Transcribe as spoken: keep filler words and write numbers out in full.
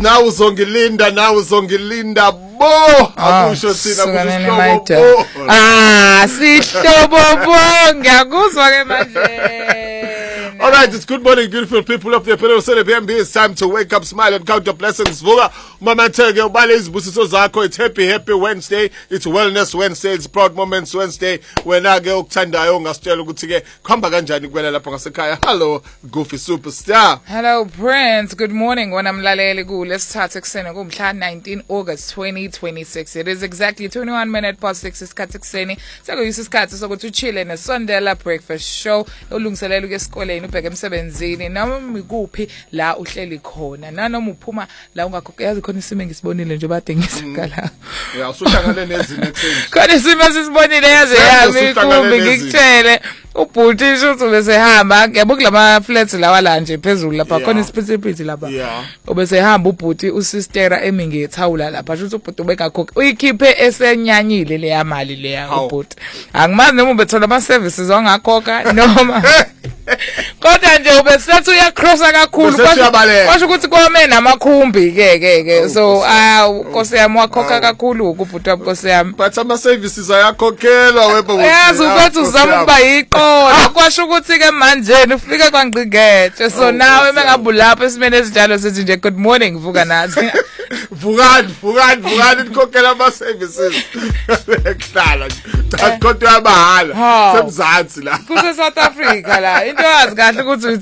nawe uzongilinda nawe uzongilinda bo akusho thina kusihlobo ah sihlobo bo ngiyakuzwa ke manje. All right, it's good morning, beautiful people of the Apollo City B M B. It's time to wake up, smile, and count your blessings. Vuga, Mama Tege, ubale izibusiso zakho. It's happy, happy Wednesday. It's Wellness Wednesday. It's Proud Moments Wednesday. Wena ke ukuthandayo ngasitshela ukuthi ke khamba kanjani kuwela lapha ngasekhaya. Hello, Goofy Superstar. Hello, Prince. Good morning. Wena mlaleli ku lesithathu ekseni kumhla nineteen August twenty twenty-six. It is exactly twenty-one minutes past six isikhathi ekseni. Sekuyisa isikhathi sokuthi uchile neSondela Breakfast Show. Ulungiselela ke esikoleni ubheke emsebenzini noma ikuphi la uhleli khona nanoma uphuma la ungakho yazi khona isimo ngisibonile nje bade ngisikala yeah usuhlangane nezimo etheni khona isimo sisibonile yazi yami kumbe ngikutshele ubhuti isho bese hamba yabo kulama flats lawa la nje phezulu lapha khona isiphithiphithi lapha obese hamba ubhuti usistera emingi ethawula lapha shothi ubhuti ubekakho uyikhiphe esenyanyile le yamali le ya ubhuti angimazi noma ubethola ama services ongakhokha noma kodwa nje ubesethu uyacrossa kakhulu kwasho ukuthi kome namakhumbi ke ke ke so ah Nkosi yami wakhokha kakhulu ukubhuti Nkosi yami but ama services ayakhokhelwa webo yazi ukuthi uzama ukuba yiqola kwasho ukuthi ke manje ufike kwangqingetshe so nawe mengabu lapha esimene ezinjalo sithi nje good morning vuka nathi vukani vukani vukani nikhokhela ama services eklala kodwa yabahala semzansi la kuse South Africa la into yazi kahle ukuthi